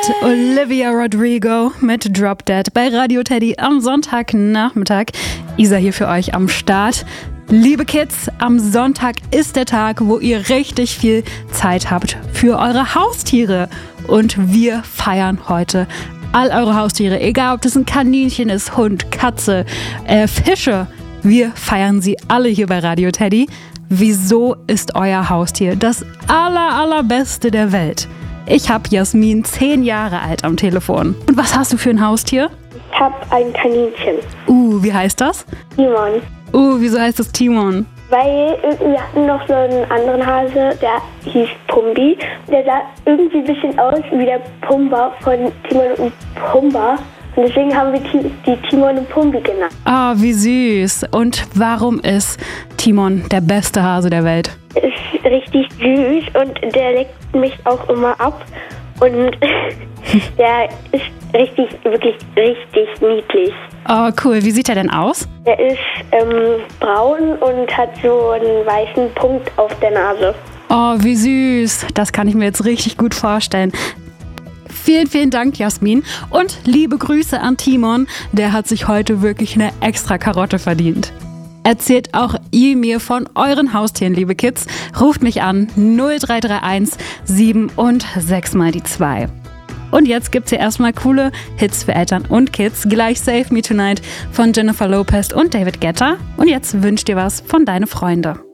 Olivia Rodrigo mit Drop Dead bei Radio Teddy am Sonntagnachmittag. Isa hier für euch am Start. Liebe Kids, am Sonntag ist der Tag, wo ihr richtig viel Zeit habt für eure Haustiere. Und wir feiern heute all eure Haustiere, egal ob das ein Kaninchen ist, Hund, Katze, Fische. Wir feiern sie alle hier bei Radio Teddy. Wieso ist euer Haustier das allerbeste der Welt? Ich habe Jasmin, 10 Jahre alt, am Telefon. Und was hast du für ein Haustier? Ich habe ein Kaninchen. Wie heißt das? Timon. Wieso heißt das Timon? Weil wir hatten noch so einen anderen Hase, der hieß Pumbi. Der sah irgendwie ein bisschen aus wie der Pumba von Timon und Pumba. Und deswegen haben wir die Timon und Pumbi genannt. Wie süß. Und warum ist Timon der beste Hase der Welt? Er ist richtig süß und der leckt mich auch immer ab. Und der ist wirklich richtig niedlich. Cool. Wie sieht er denn aus? Der ist braun und hat so einen weißen Punkt auf der Nase. Wie süß. Das kann ich mir jetzt richtig gut vorstellen. Vielen Dank, Jasmin. Und liebe Grüße an Timon. Der hat sich heute wirklich eine extra Karotte verdient. Erzählt auch ihr mir von euren Haustieren, liebe Kids. Ruft mich an 0331 7 und 6 mal die 2. Und jetzt gibt's hier erstmal coole Hits für Eltern und Kids. Gleich Save Me Tonight von Jennifer Lopez und David Guetta. Und jetzt wünscht ihr was von Deine Freunde.